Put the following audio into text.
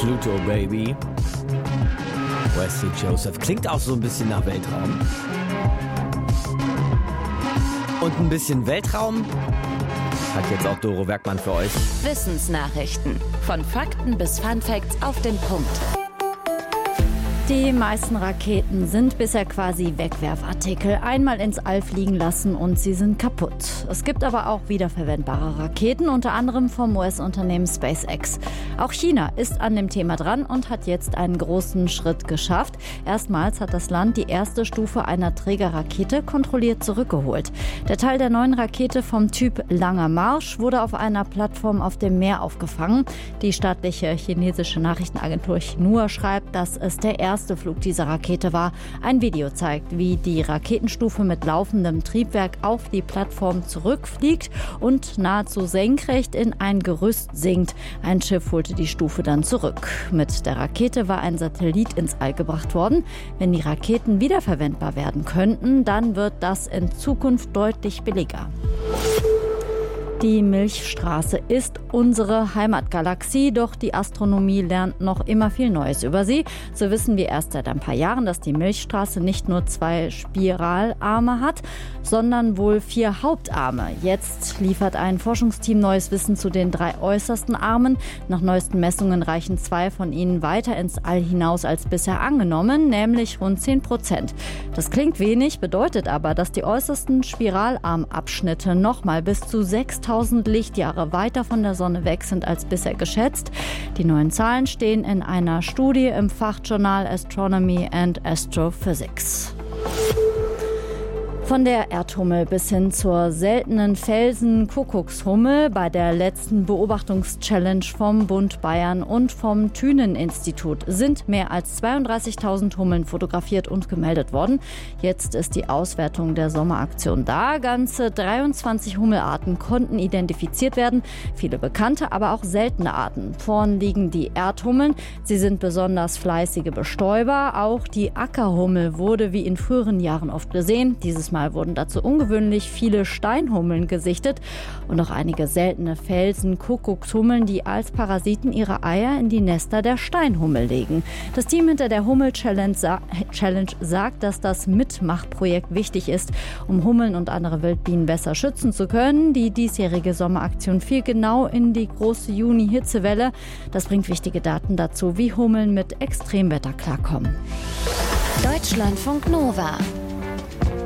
Pluto Baby. Wesley Joseph. Klingt auch so ein bisschen nach Weltraum. Und ein bisschen Weltraum hat jetzt auch Doro Werkmann für euch. Wissensnachrichten. Von Fakten bis Funfacts auf den Punkt. Die meisten Raketen sind bisher quasi Wegwerfartikel. Einmal ins All fliegen lassen und sie sind kaputt. Es gibt aber auch wiederverwendbare Raketen, unter anderem vom US-Unternehmen SpaceX. Auch China ist an dem Thema dran und hat jetzt einen großen Schritt geschafft. Erstmals hat das Land die erste Stufe einer Trägerrakete kontrolliert zurückgeholt. Der Teil der neuen Rakete vom Typ Langer Marsch wurde auf einer Plattform auf dem Meer aufgefangen. Die staatliche chinesische Nachrichtenagentur Xinhua schreibt, dass es der erste Flug dieser Rakete war. Ein Video zeigt, wie die Raketenstufe mit laufendem Triebwerk auf die Plattform zurückfliegt und nahezu senkrecht in ein Gerüst sinkt. Ein Schiff holte die Stufe dann zurück. Mit der Rakete war ein Satellit ins All gebracht worden. Wenn die Raketen wiederverwendbar werden könnten, dann wird das in Zukunft deutlich billiger. Die Milchstraße ist unsere Heimatgalaxie, doch die Astronomie lernt noch immer viel Neues über sie. So wissen wir erst seit ein paar Jahren, dass die Milchstraße nicht nur 2 Spiralarme hat, sondern wohl 4 Hauptarme. Jetzt liefert ein Forschungsteam neues Wissen zu den 3 äußersten Armen. Nach neuesten Messungen reichen 2 von ihnen weiter ins All hinaus als bisher angenommen, nämlich rund 10%. Das klingt wenig, bedeutet aber, dass die äußersten Spiralarmabschnitte nochmal bis zu 6000 Lichtjahre weiter von der Sonne weg sind als bisher geschätzt. Die neuen Zahlen stehen in einer Studie im Fachjournal Astronomy and Astrophysics. Von der Erdhummel bis hin zur seltenen Felsen-Kuckuckshummel bei der letzten Beobachtungschallenge vom Bund Bayern und vom Thünen-Institut sind mehr als 32.000 Hummeln fotografiert und gemeldet worden. Jetzt ist die Auswertung der Sommeraktion da. Ganze 23 Hummelarten konnten identifiziert werden. Viele bekannte, aber auch seltene Arten. Vorn liegen die Erdhummeln. Sie sind besonders fleißige Bestäuber. Auch die Ackerhummel wurde wie in früheren Jahren oft gesehen. Dieses Mal wurden dazu ungewöhnlich viele Steinhummeln gesichtet und auch einige seltene Felsen-Kuckuckshummeln, die als Parasiten ihre Eier in die Nester der Steinhummel legen. Das Team hinter der Hummel-Challenge sagt, dass das Mitmachprojekt wichtig ist, um Hummeln und andere Wildbienen besser schützen zu können. Die diesjährige Sommeraktion fiel genau in die große Juni-Hitzewelle. Das bringt wichtige Daten dazu, wie Hummeln mit Extremwetter klarkommen. Deutschlandfunk Nova.